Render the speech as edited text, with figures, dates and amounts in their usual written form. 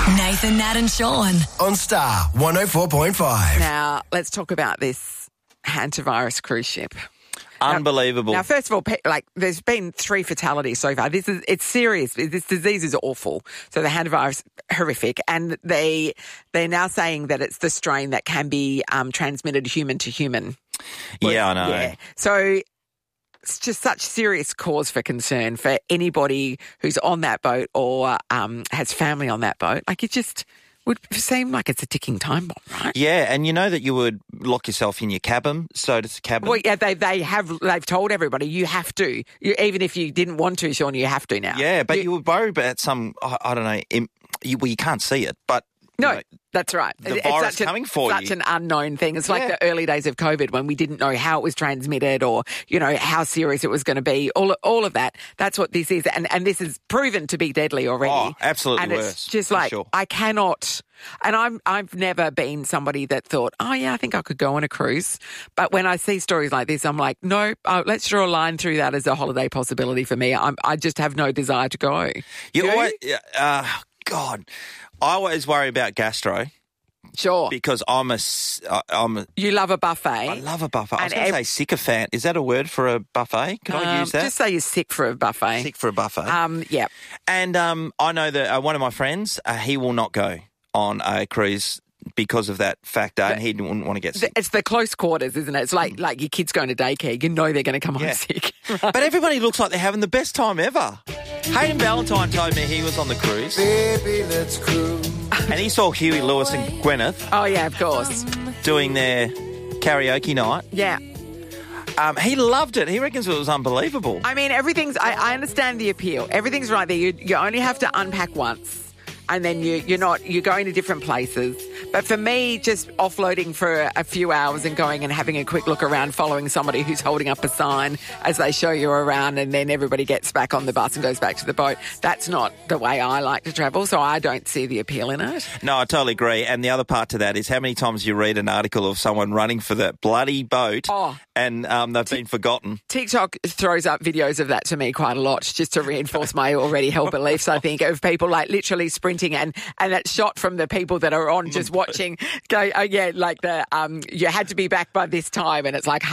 Nathan, Nat and Sean. On Star 104.5. Now, let's talk about this hantavirus cruise ship. Unbelievable. Now, first of all, there's been 3 fatalities so far. It's serious. This disease is awful. So the hantavirus, horrific. And they're now saying that it's the strain that can be transmitted human to human. Yeah, I know. Yeah. So it's just such serious cause for concern for anybody who's on that boat or has family on that boat. Like, it just would seem like it's a ticking time bomb, right? Yeah, and you know that you would lock yourself in your cabin, so does the cabin. Well, yeah, they've told everybody you have to. Even if you didn't want to, Sean, you have to now. Yeah, but you would worry about some, I don't know, you can't see it, but... No, you know, that's right. The virus coming for you. Such an unknown thing. It's like the early days of COVID when we didn't know how it was transmitted or, how serious it was going to be. All of that. That's what this is. And this is proven to be deadly already. Oh, absolutely and worse. It's just like, sure. I cannot... And I've never been somebody that thought, oh, yeah, I think I could go on a cruise. But when I see stories like this, I'm like, no, let's draw a line through that as a holiday possibility for me. I just have no desire to go. You always... God, I always worry about gastro. Sure. Because I'm a... You love a buffet. I love a buffet. I was going to say sycophant. Is that a word for a buffet? Can I use that? Just say you're sick for a buffet. Sick for a buffet. Yeah. And I know that one of my friends, he will not go on a cruise because of that factor, and he wouldn't want to get sick. It's the close quarters, isn't it? It's like your kids going to daycare. You know they're going to come home sick. Right? But everybody looks like they're having the best time ever. Hayden Valentine told me he was on the cruise. Baby, let's cruise. And he saw Huey Lewis and Gwyneth. Oh, yeah, of course. Doing their karaoke night. Yeah. He loved it. He reckons it was unbelievable. I mean, I understand the appeal. Everything's right there. You only have to unpack once. And then you're going to different places. But for me, just offloading for a few hours and going and having a quick look around, following somebody who's holding up a sign as they show you around, and then everybody gets back on the bus and goes back to the boat, that's not the way I like to travel, so I don't see the appeal in it. No, I totally agree. And the other part to that is how many times you read an article of someone running for that bloody boat and they've been forgotten. TikTok throws up videos of that to me quite a lot, just to reinforce my already held beliefs, I think, of people like literally sprinting and that shot from the people that are on just watching go, oh yeah, like you had to be back by this time, and it's like